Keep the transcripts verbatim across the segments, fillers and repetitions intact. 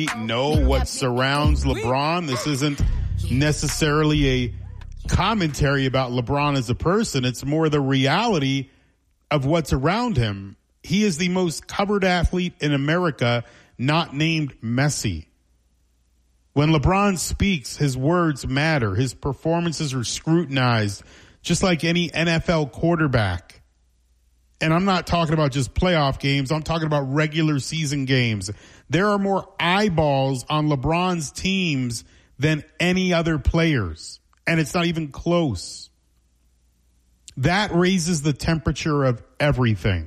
know what surrounds LeBron. This isn't necessarily a commentary about LeBron as a person. It's more the reality of what's around him. He is the most covered athlete in America, not named Messi. When LeBron speaks, his words matter. His performances are scrutinized, just like any N F L quarterback. And I'm not talking about just playoff games. I'm talking about regular season games. There are more eyeballs on LeBron's teams than any other players. And it's not even close. That raises the temperature of everything.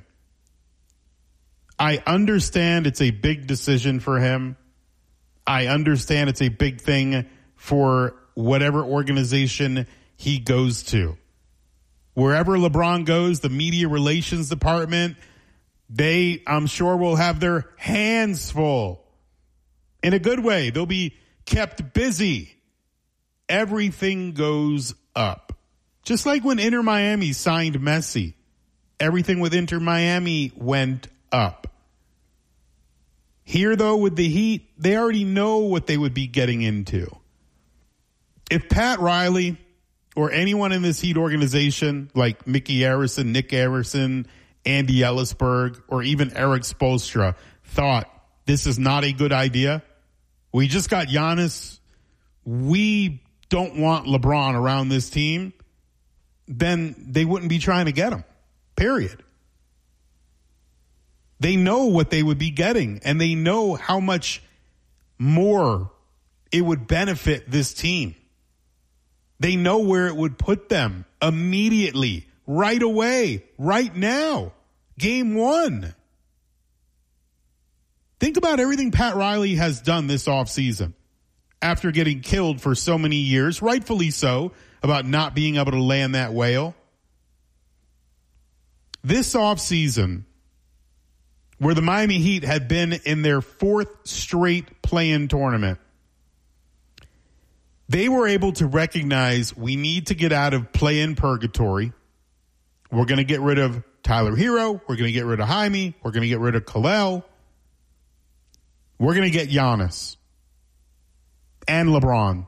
I understand it's a big decision for him. I understand it's a big thing for whatever organization he goes to. Wherever LeBron goes, the media relations department, they, I'm sure, will have their hands full. In a good way. They'll be kept busy. Everything goes up. Just like when Inter Miami signed Messi. Everything with Inter Miami went up. Here, though, with the Heat, they already know what they would be getting into. If Pat Riley or anyone in this Heat organization, like Mickey Arison, Nick Arison, Andy Ellisberg, or even Eric Spoelstra, thought this is not a good idea, we just got Giannis, we don't want LeBron around this team, then they wouldn't be trying to get him, period. They know what they would be getting, and they know how much more it would benefit this team. They know where it would put them immediately, right away, right now, game one. Think about everything Pat Riley has done this offseason after getting killed for so many years, rightfully so, about not being able to land that whale. This offseason, where the Miami Heat had been in their fourth straight play-in tournament, they were able to recognize we need to get out of play-in purgatory. We're going to get rid of Tyler Hero. We're going to get rid of Jaime. We're going to get rid of Khalil. We're going to get Giannis and LeBron.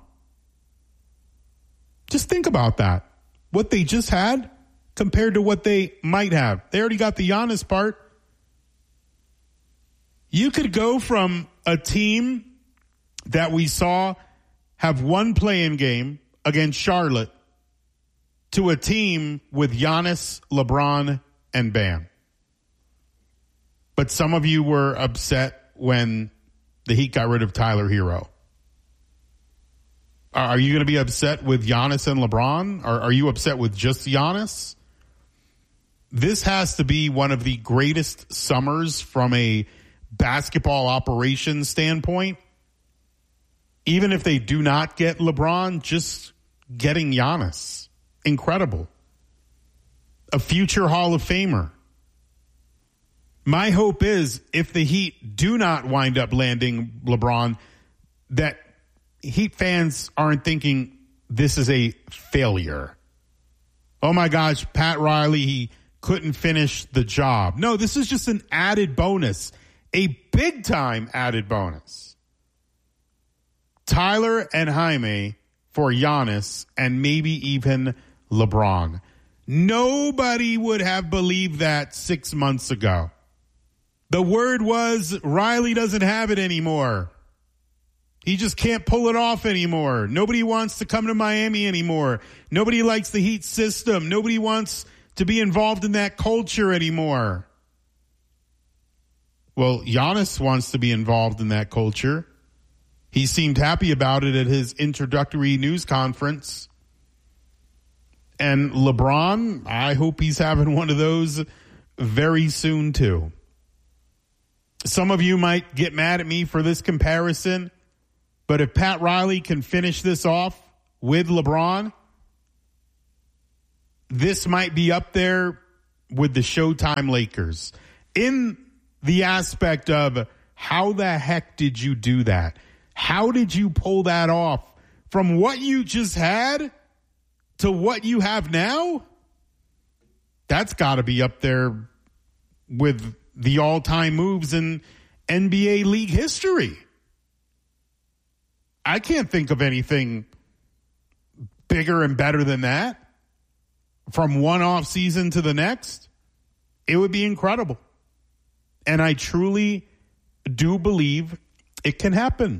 Just think about that. What they just had compared to what they might have. They already got the Giannis part. You could go from a team that we saw have one play-in game against Charlotte to a team with Giannis, LeBron, and Bam. But some of you were upset when the Heat got rid of Tyler Hero. Are you going to be upset with Giannis and LeBron? Or are you upset with just Giannis? This has to be one of the greatest summers from a basketball operations standpoint. Even if they do not get LeBron, just getting Giannis. Incredible. A future Hall of Famer. My hope is if the Heat do not wind up landing LeBron, that Heat fans aren't thinking this is a failure. Oh my gosh, Pat Riley, he couldn't finish the job. No, this is just an added bonus. A big time added bonus. Tyler and Jaime for Giannis and maybe even LeBron. Nobody would have believed that six months ago. The word was Riley doesn't have it anymore. He just can't pull it off anymore. Nobody wants to come to Miami anymore. Nobody likes the Heat system. Nobody wants to be involved in that culture anymore. Well, Giannis wants to be involved in that culture. He seemed happy about it at his introductory news conference. And LeBron, I hope he's having one of those very soon too. Some of you might get mad at me for this comparison, but if Pat Riley can finish this off with LeBron, this might be up there with the Showtime Lakers. In the aspect of how the heck did you do that? How did you pull that off from what you just had to what you have now? That's got to be up there with the all-time moves in N B A league history. I can't think of anything bigger and better than that from one off season to the next. It would be incredible. And I truly do believe it can happen.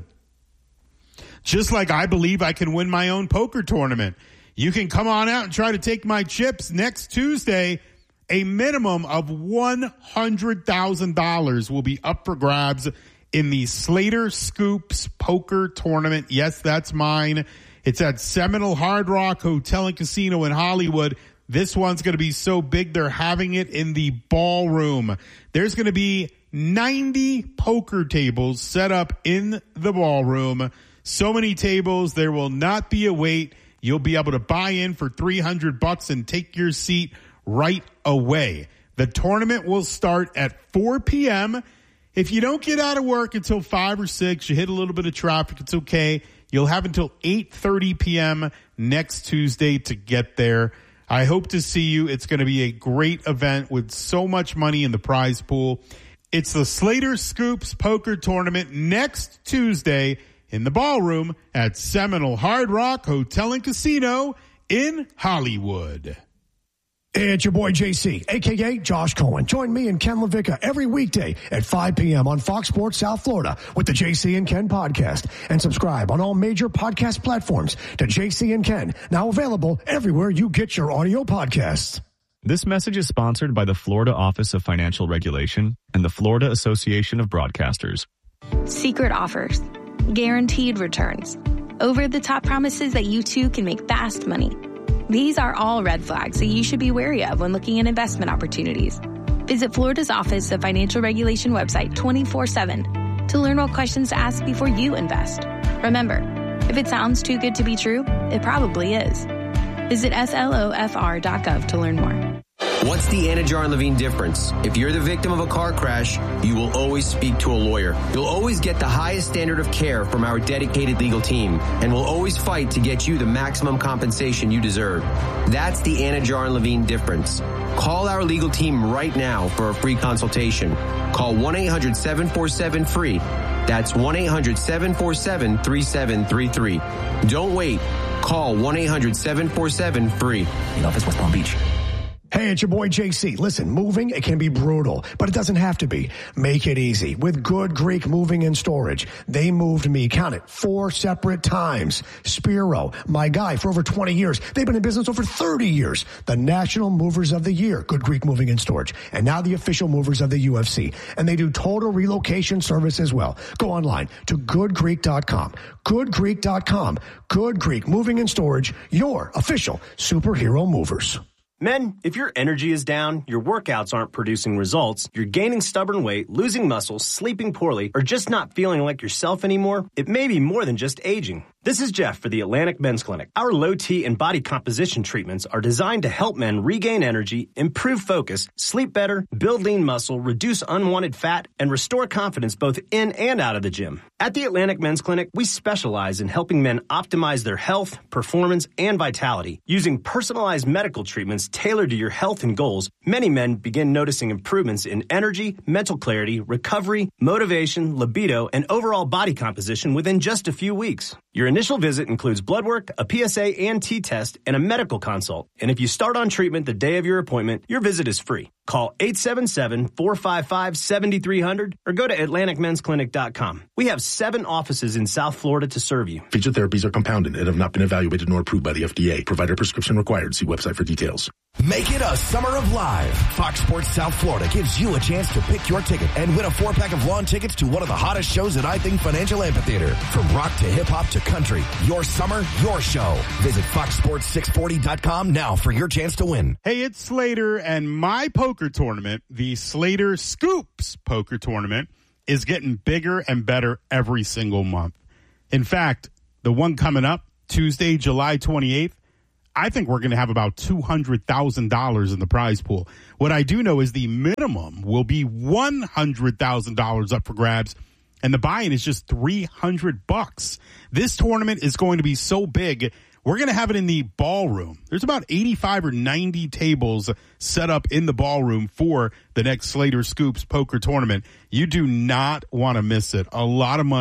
Just like I believe I can win my own poker tournament. You can come on out and try to take my chips next Tuesday. A minimum of one hundred thousand dollars will be up for grabs in the Slater Scoops Poker Tournament. Yes, that's mine. It's at Seminole Hard Rock Hotel and Casino in Hollywood. This one's going to be so big, they're having it in the ballroom. There's going to be ninety poker tables set up in the ballroom. So many tables, there will not be a wait. You'll be able to buy in for three hundred bucks and take your seat right away. The tournament will start at four p.m. If you don't get out of work until five or six, you hit a little bit of traffic, it's okay. You'll have until eight thirty p.m. next Tuesday to get there. I hope to see you. It's going to be a great event with so much money in the prize pool. It's the Slater Scoops Poker Tournament next Tuesday in the ballroom at Seminole Hard Rock Hotel and Casino in Hollywood. Hey, it's your boy J C, a k a. Josh Cohen. Join me and Ken LaVicka every weekday at five p.m. on Fox Sports South Florida with the J C and Ken podcast. And subscribe on all major podcast platforms to J C and Ken, now available everywhere you get your audio podcasts. This message is sponsored by the Florida Office of Financial Regulation and the Florida Association of Broadcasters. Secret offers, guaranteed returns, over-the-top promises that you too can make fast money. These are all red flags that you should be wary of when looking at investment opportunities. Visit Florida's Office of Financial Regulation website twenty-four seven to learn what questions to ask before you invest. Remember, if it sounds too good to be true, it probably is. Visit S L O F R dot gov to learn more. What's the Anajar and Levine difference? If you're the victim of a car crash, you will always speak to a lawyer. You'll always get the highest standard of care from our dedicated legal team, and we'll always fight to get you the maximum compensation you deserve. That's the Anajar and Levine difference. Call our legal team right now for a free consultation. Call one eight hundred seven four seven free. That's one eight hundred seven four seven three seven three three. Don't wait. Call one eight hundred seven four seven free. In office, West Palm Beach. Hey, it's your boy J C. Listen, moving, it can be brutal, but it doesn't have to be. Make it easy with Good Greek Moving and Storage. They moved me, count it, four separate times. Spiro, my guy for over twenty years. They've been in business over thirty years. The National Movers of the Year, Good Greek Moving and Storage. And now the official movers of the U F C. And they do total relocation service as well. Go online to good greek dot com. good greek dot com. Good Greek Moving and Storage, your official superhero movers. Men, if your energy is down, your workouts aren't producing results, you're gaining stubborn weight, losing muscle, sleeping poorly, or just not feeling like yourself anymore, it may be more than just aging. This is Jeff for the Atlantic Men's Clinic. Our low T and body composition treatments are designed to help men regain energy, improve focus, sleep better, build lean muscle, reduce unwanted fat, and restore confidence both in and out of the gym. At the Atlantic Men's Clinic, we specialize in helping men optimize their health, performance, and vitality. Using personalized medical treatments tailored to your health and goals, many men begin noticing improvements in energy, mental clarity, recovery, motivation, libido, and overall body composition within just a few weeks. Your initial visit includes blood work, a P S A and T test, and a medical consult. And if you start on treatment the day of your appointment, your visit is free. Call eight seven seven, four five five, seven three zero zero or go to atlantic men's clinic dot com. We have seven offices in South Florida to serve you. Featured therapies are compounded and have not been evaluated nor approved by the F D A. Provider prescription required. See website for details. Make it a summer of live. Fox Sports South Florida gives you a chance to pick your ticket and win a four-pack of lawn tickets to one of the hottest shows at I Think Financial Amphitheater. From rock to hip-hop to country, your summer, your show. Visit fox sports six forty dot com now for your chance to win. Hey, it's Slater, and my poker tournament, the Slater Scoops Poker Tournament, is getting bigger and better every single month. In fact, the one coming up, Tuesday, July twenty-eighth, I think we're going to have about two hundred thousand dollars in the prize pool. What I do know is the minimum will be one hundred thousand dollars up for grabs, and the buy-in is just three hundred bucks. This tournament is going to be so big, we're going to have it in the ballroom. There's about eighty-five or ninety tables set up in the ballroom for the next Slater Scoops Poker Tournament. You do not want to miss it. A lot of money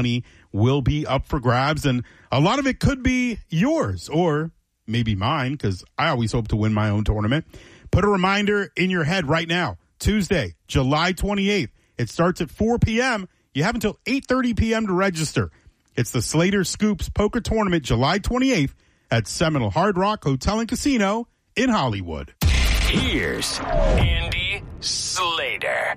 will be up for grabs, and a lot of it could be yours or maybe mine, because I always hope to win my own tournament. Put a reminder in your head right now. Tuesday, July twenty-eighth. It starts at four p.m. You have until eight thirty p.m. to register. It's the Slater Scoops Poker Tournament, July twenty-eighth at Seminole Hard Rock Hotel and Casino in Hollywood. Here's Andy Slater.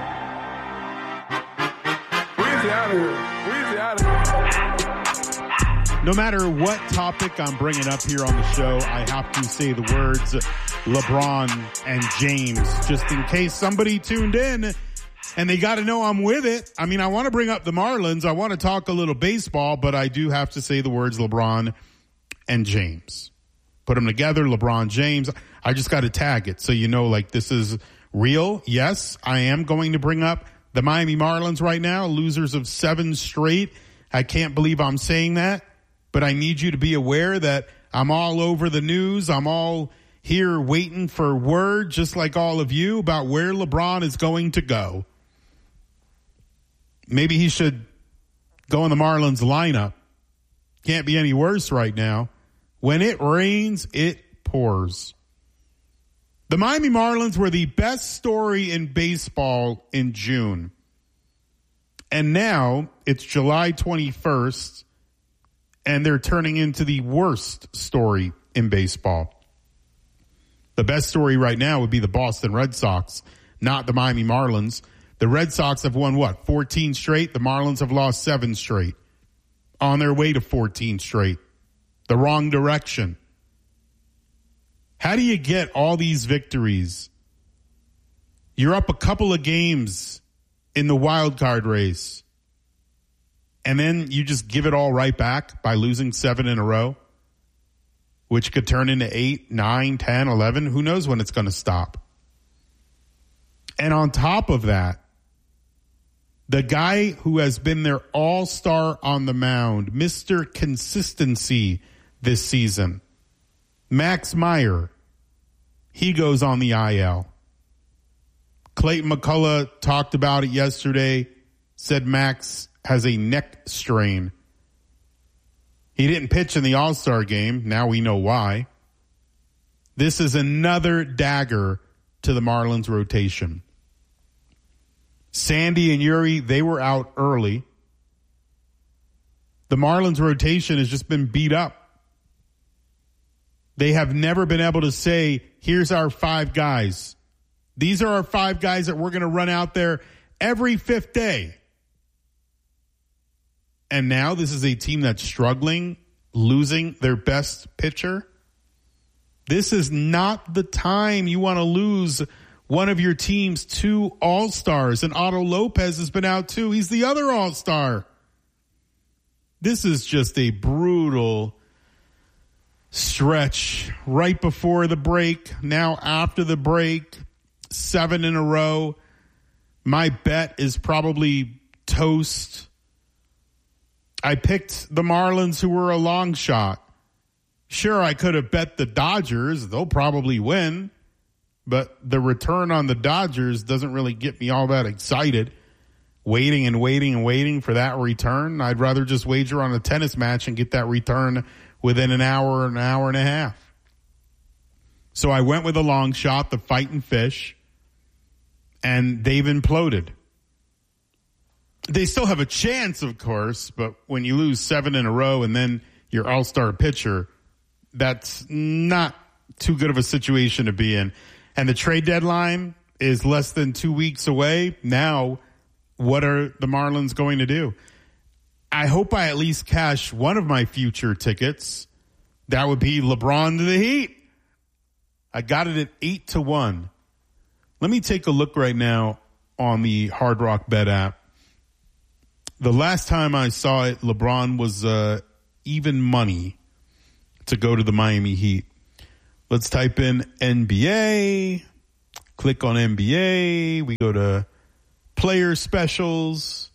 Weezy out of here. Weezy out of here. No matter what topic I'm bringing up here on the show, I have to say the words LeBron and James, just in case somebody tuned in and they got to know I'm with it. I mean, I want to bring up the Marlins. I want to talk a little baseball, but I do have to say the words LeBron and James. Put them together, LeBron James. I just got to tag it so you know, like, this is real. Yes, I am going to bring up the Miami Marlins right now, losers of seven straight. I can't believe I'm saying that, but I need you to be aware that I'm all over the news. I'm all here waiting for word, just like all of you, about where LeBron is going to go. Maybe he should go in the Marlins lineup. Can't be any worse right now. When it rains, it pours. The Miami Marlins were the best story in baseball in June. And now it's July twenty-first, and they're turning into the worst story in baseball. The best story right now would be the Boston Red Sox, not the Miami Marlins. The Red Sox have won, what, fourteen straight? The Marlins have lost seven straight. On their way to fourteen straight. The wrong direction. How do you get all these victories? You're up a couple of games in the wild card race, and then you just give it all right back by losing seven in a row, which could turn into eight, nine, ten, eleven. Who knows when it's going to stop? And on top of that, the guy who has been their all-star on the mound, Mister Consistency this season, Max Meyer, he goes on the I L. Clayton McCullough talked about it yesterday, said Max has a neck strain. He didn't pitch in the All-Star game. Now we know why. This is another dagger to the Marlins rotation. Sandy and Yuri, they were out early. The Marlins rotation has just been beat up. They have never been able to say, here's our five guys. These are our five guys that we're going to run out there every fifth day. And now this is a team that's struggling, losing their best pitcher. This is not the time you want to lose one of your team's two all-stars. And Otto Lopez has been out too. He's the other all-star. This is just a brutal stretch right before the break. Now after the break, seven in a row. My bet is probably toast. I picked the Marlins, who were a long shot. Sure, I could have bet the Dodgers. They'll probably win. But the return on the Dodgers doesn't really get me all that excited. Waiting and waiting and waiting for that return. I'd rather just wager on a tennis match and get that return within an hour, an hour and a half. So I went with a long shot, the Fightin' Fish, and they've imploded. They still have a chance, of course, but when you lose seven in a row and then your all-star pitcher, that's not too good of a situation to be in. And the trade deadline is less than two weeks away. Now, what are the Marlins going to do? I hope I at least cash one of my future tickets. That would be LeBron to the Heat. I got it at eight to one. Let me take a look right now on the Hard Rock Bet app. The last time I saw it, LeBron was uh, even money to go to the Miami Heat. Let's type in N B A. Click on N B A. We go to player specials.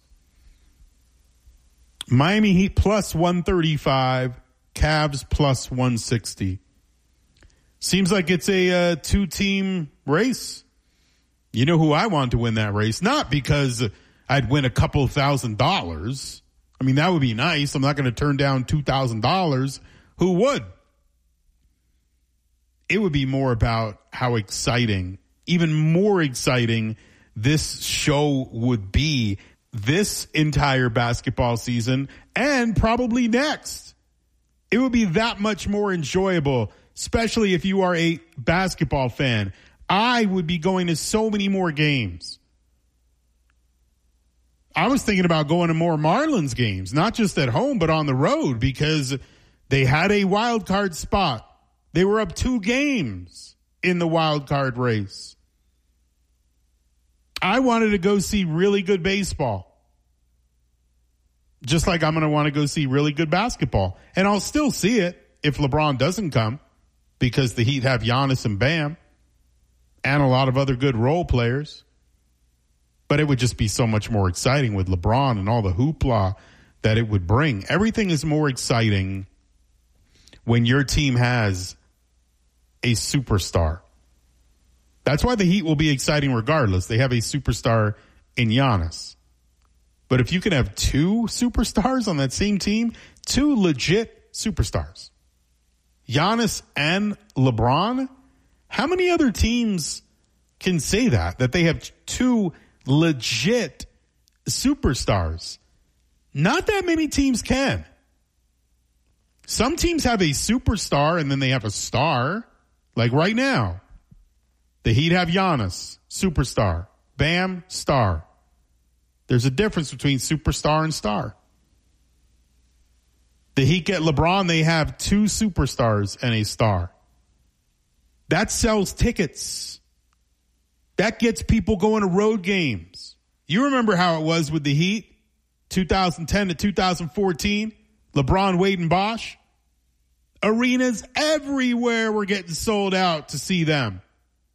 Miami Heat plus one thirty-five. Cavs plus one sixty. Seems like it's a uh, two-team race. You know who I want to win that race? Not because I'd win a couple thousand dollars. I mean, that would be nice. I'm not going to turn down two thousand dollars. Who would? It would be more about how exciting, even more exciting, this show would be this entire basketball season and probably next. It would be that much more enjoyable, especially if you are a basketball fan. I would be going to so many more games. I was thinking about going to more Marlins games, not just at home, but on the road, because they had a wild card spot. They were up two games in the wild card race. I wanted to go see really good baseball. Just like I'm going to want to go see really good basketball. And I'll still see it if LeBron doesn't come, because the Heat have Giannis and Bam and a lot of other good role players. But it would just be so much more exciting with LeBron and all the hoopla that it would bring. Everything is more exciting when your team has a superstar. That's why the Heat will be exciting regardless. They have a superstar in Giannis. But if you can have two superstars on that same team, two legit superstars, Giannis and LeBron, how many other teams can say that, that they have two legit superstars? Not that many teams can. Some teams have a superstar and then they have a star. Like right now, the Heat have Giannis, superstar. Bam, star. There's a difference between superstar and star. The Heat get LeBron, they have two superstars and a star. That sells tickets. That gets people going to road games. You remember how it was with the Heat, two thousand ten to two thousand fourteen, LeBron, Wade, and Bosh. Arenas everywhere were getting sold out to see them.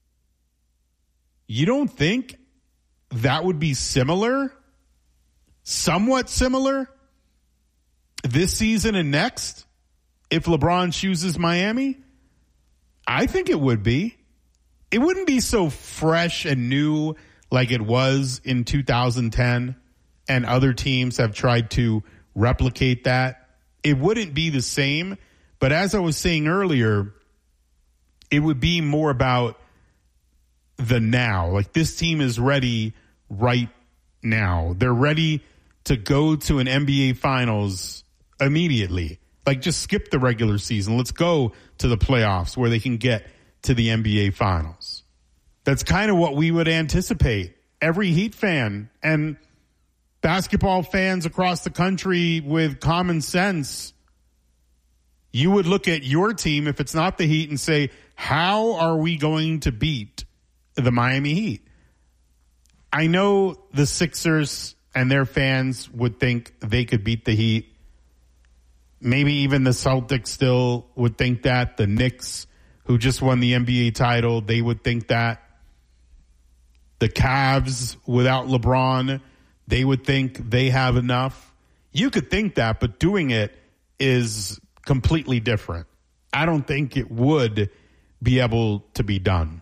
You don't think that would be similar, somewhat similar, this season and next if LeBron chooses Miami? I think it would be. It wouldn't be so fresh and new like it was in two thousand ten, and other teams have tried to replicate that. It wouldn't be the same, but as I was saying earlier, it would be more about the now. Like, this team is ready right now. They're ready to go to an N B A Finals immediately. Like, just skip the regular season. Let's go to the playoffs where they can get to the N B A Finals. That's kind of what we would anticipate. Every Heat fan and basketball fans across the country with common sense, you would look at your team, if it's not the Heat, and say, how are we going to beat the Miami Heat? I know the Sixers and their fans would think they could beat the Heat. Maybe even the Celtics still would think that. The Knicks, who just won the N B A title, they would think that. The Cavs, without LeBron, they would think they have enough. You could think that, but doing it is completely different. I don't think it would be able to be done.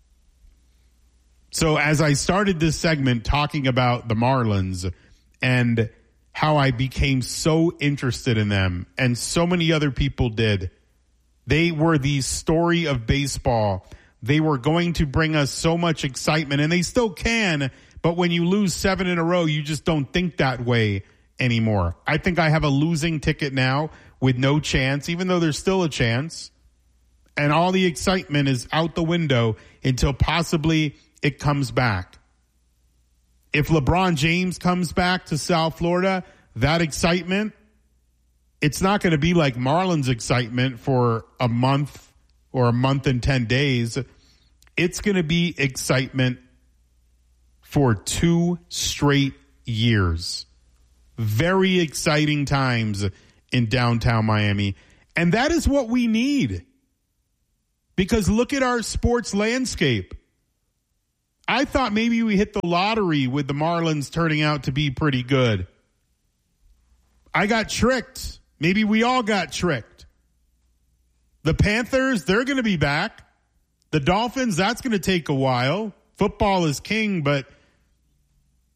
So as I started this segment talking about the Marlins and how I became so interested in them, and so many other people did, they were the story of baseball. They were going to bring us so much excitement, and they still can, but when you lose seven in a row, you just don't think that way anymore. I think I have a losing ticket now with no chance, even though there's still a chance. And all the excitement is out the window until possibly it comes back. If LeBron James comes back to South Florida, that excitement, it's not going to be like Marlins excitement for a month or a month and ten days. It's going to be excitement for two straight years. Very exciting times in downtown Miami. And that is what we need. Because look at our sports landscape. I thought maybe we hit the lottery with the Marlins turning out to be pretty good. I got tricked. Maybe we all got tricked. The Panthers, they're going to be back. The Dolphins, that's going to take a while. Football is king, but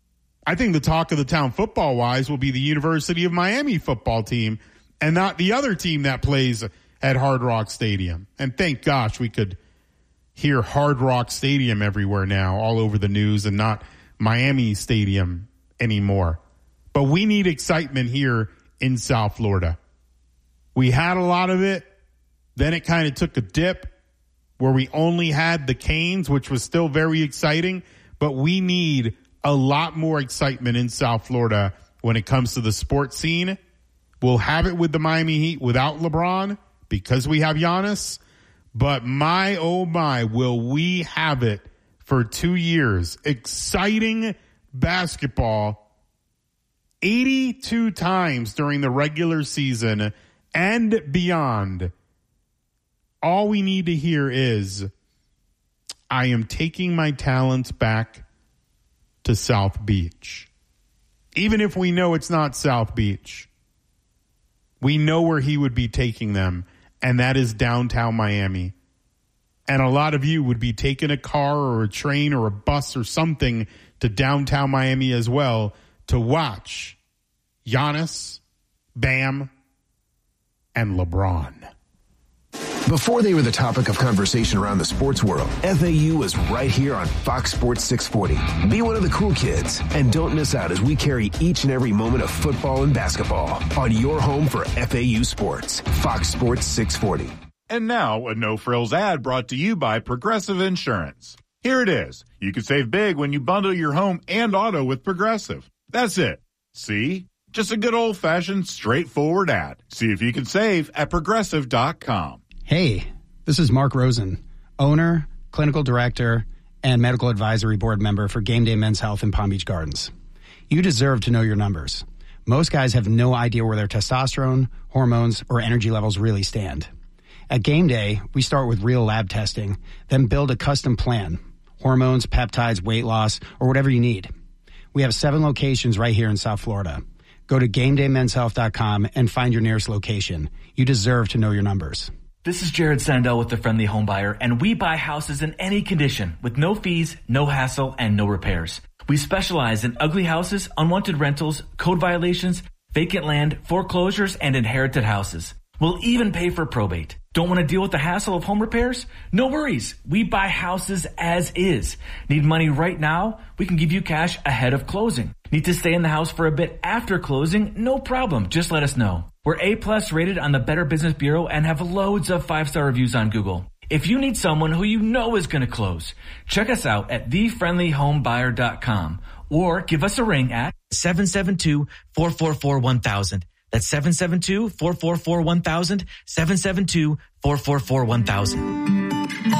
I think the talk of the town football-wise will be the University of Miami football team and not the other team that plays at Hard Rock Stadium. And thank gosh we could hear Hard Rock Stadium everywhere now, all over the news, and not Miami Stadium anymore. But we need excitement here in South Florida. We had a lot of it. Then it kind of took a dip where we only had the Canes, which was still very exciting. But we need a lot more excitement in South Florida when it comes to the sports scene. We'll have it with the Miami Heat without LeBron because we have Giannis. But my, oh my, will we have it for two years. Exciting basketball eighty-two times during the regular season and beyond. All we need to hear is, I am taking my talents back to South Beach. Even if we know it's not South Beach, we know where he would be taking them, and that is downtown Miami. And a lot of you would be taking a car or a train or a bus or something to downtown Miami as well to watch Giannis, Bam, and LeBron. Before they were the topic of conversation around the sports world, F A U is right here on Fox Sports six forty. Be one of the cool kids, and don't miss out as we carry each and every moment of football and basketball on your home for F A U Sports, Fox Sports six forty. And now, a no-frills ad brought to you by Progressive Insurance. Here it is. You can save big when you bundle your home and auto with Progressive. That's it. See? Just a good old-fashioned, straightforward ad. See if you can save at Progressive dot com. Hey, this is Mark Rosen, owner, clinical director, and medical advisory board member for Game Day Men's Health in Palm Beach Gardens. You deserve to know your numbers. Most guys have no idea where their testosterone, hormones, or energy levels really stand. At Game Day, we start with real lab testing, then build a custom plan, hormones, peptides, weight loss, or whatever you need. We have seven locations right here in South Florida. Go to game day men's health dot com and find your nearest location. You deserve to know your numbers. This is Jared Sandell with The Friendly Home Buyer, and we buy houses in any condition with no fees, no hassle, and no repairs. We specialize in ugly houses, unwanted rentals, code violations, vacant land, foreclosures, and inherited houses. We'll even pay for probate. Don't want to deal with the hassle of home repairs? No worries. We buy houses as is. Need money right now? We can give you cash ahead of closing. Need to stay in the house for a bit after closing? No problem. Just let us know. We're A-plus rated on the Better Business Bureau and have loads of five-star reviews on Google. If you need someone who you know is going to close, check us out at the friendly home buyer dot com or give us a ring at seven seven two, four four four, one thousand. That's seven seven two, four four four, one thousand, seven seven two, four four four, one thousand.